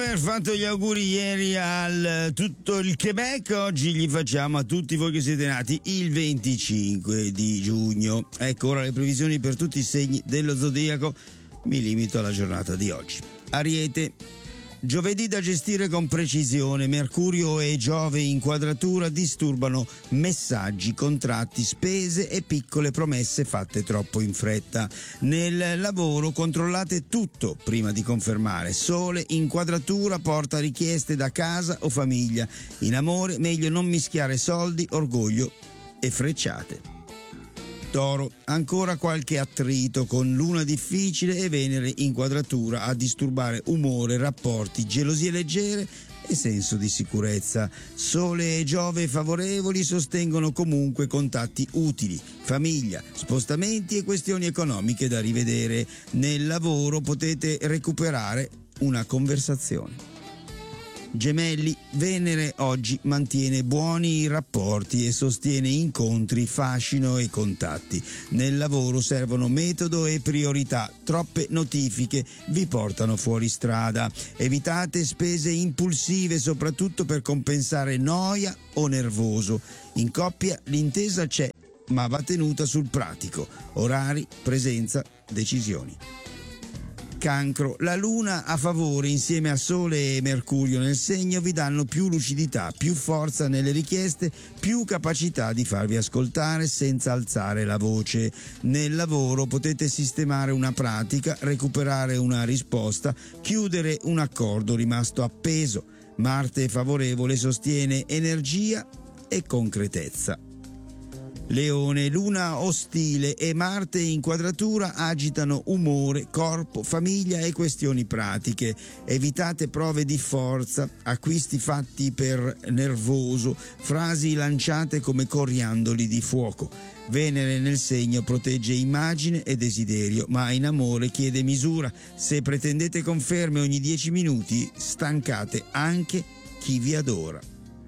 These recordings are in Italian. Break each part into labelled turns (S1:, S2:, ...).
S1: Per fatto gli auguri ieri al tutto il Quebec, oggi li facciamo a tutti voi che siete nati il 25 di giugno. Ecco ora le previsioni per tutti i segni dello zodiaco. Mi limito alla giornata di oggi. Ariete. Giovedì da gestire con precisione. Mercurio e Giove in quadratura disturbano messaggi, contratti, spese e piccole promesse fatte troppo in fretta. Nel lavoro controllate tutto prima di confermare. Sole in quadratura porta richieste da casa o famiglia. In amore meglio non mischiare soldi, orgoglio e frecciate. Toro, ancora qualche attrito con luna difficile e Venere in quadratura a disturbare umore, rapporti, gelosie leggere e senso di sicurezza. Sole e Giove favorevoli sostengono comunque contatti utili, famiglia, spostamenti e questioni economiche da rivedere. Nel lavoro potete recuperare una conversazione. Gemelli, Venere oggi mantiene buoni rapporti e sostiene incontri, fascino e contatti. Nel lavoro servono metodo e priorità, troppe notifiche vi portano fuori strada. Evitate spese impulsive, soprattutto per compensare noia o nervoso. In coppia l'intesa c'è, ma va tenuta sul pratico. Orari, presenza, decisioni. Cancro, la luna a favore insieme a Sole e Mercurio nel segno vi danno più lucidità, più forza nelle richieste, più capacità di farvi ascoltare senza alzare la voce. Nel lavoro potete sistemare una pratica, recuperare una risposta, chiudere un accordo rimasto appeso. Marte favorevole sostiene energia e concretezza. Leone, luna ostile e Marte in quadratura agitano umore, corpo, famiglia e questioni pratiche. Evitate prove di forza, acquisti fatti per nervoso, frasi lanciate come coriandoli di fuoco. Venere nel segno protegge immagine e desiderio, ma in amore chiede misura. Se pretendete conferme ogni 10 minuti, stancate anche chi vi adora.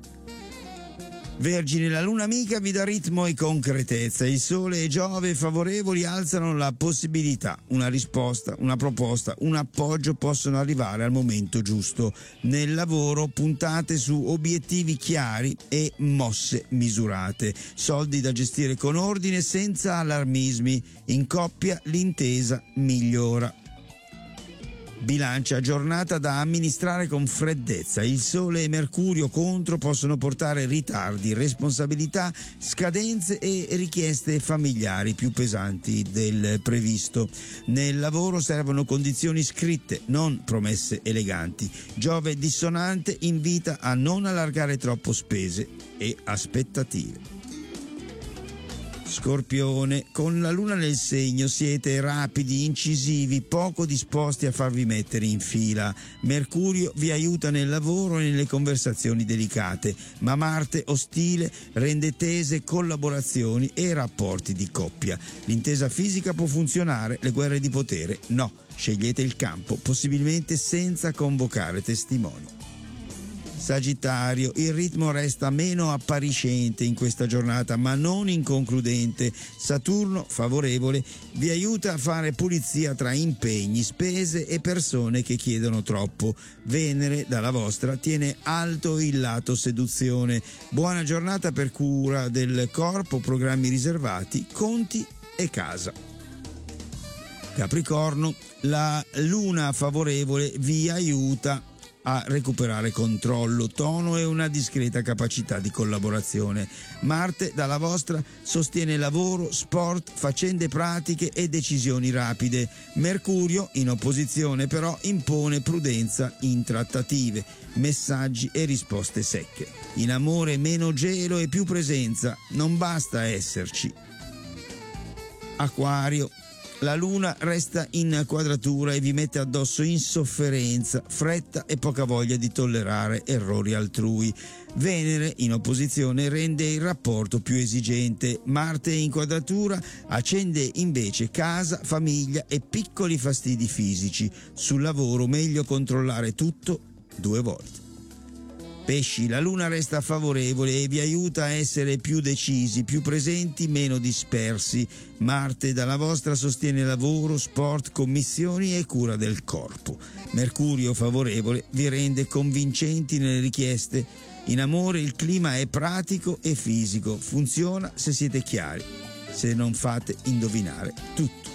S1: Vergine, la luna amica vi dà ritmo e concretezza. Il Sole e Giove favorevoli alzano la possibilità. Una risposta, una proposta, un appoggio possono arrivare al momento giusto. Nel lavoro puntate su obiettivi chiari e mosse misurate. Soldi da gestire con ordine senza allarmismi. In coppia l'intesa migliora. Bilancia, giornata da amministrare con freddezza. Il Sole e Mercurio contro possono portare ritardi, responsabilità, scadenze e richieste familiari più pesanti del previsto. Nel lavoro servono condizioni scritte, non promesse eleganti. Giove dissonante invita a non allargare troppo spese e aspettative. Scorpione, con la luna nel segno siete rapidi, incisivi, poco disposti a farvi mettere in fila. Mercurio vi aiuta nel lavoro e nelle conversazioni delicate, ma Marte ostile rende tese collaborazioni e rapporti di coppia. L'intesa fisica può funzionare, le guerre di potere no. Scegliete il campo, possibilmente senza convocare testimoni. Sagittario, il ritmo resta meno appariscente in questa giornata, ma non inconcludente. Saturno, favorevole, vi aiuta a fare pulizia tra impegni, spese e persone che chiedono troppo. Venere, dalla vostra, tiene alto il lato seduzione. Buona giornata per cura del corpo, programmi riservati, conti e casa. Capricorno, la luna favorevole vi aiuta a recuperare controllo, tono e una discreta capacità di collaborazione. Marte, dalla vostra, sostiene lavoro, sport, faccende pratiche e decisioni rapide. Mercurio, in opposizione però, impone prudenza in trattative, messaggi e risposte secche. In amore meno gelo e più presenza, non basta esserci. Acquario, la luna resta in quadratura e vi mette addosso insofferenza, fretta e poca voglia di tollerare errori altrui. Venere, in opposizione, rende il rapporto più esigente. Marte in quadratura accende invece casa, famiglia e piccoli fastidi fisici. Sul lavoro meglio controllare tutto 2 volte. Pesci, la luna resta favorevole e vi aiuta a essere più decisi, più presenti, meno dispersi. Marte dalla vostra sostiene lavoro, sport, commissioni e cura del corpo. Mercurio favorevole vi rende convincenti nelle richieste. In amore il clima è pratico e fisico, funziona se siete chiari, se non fate indovinare tutto.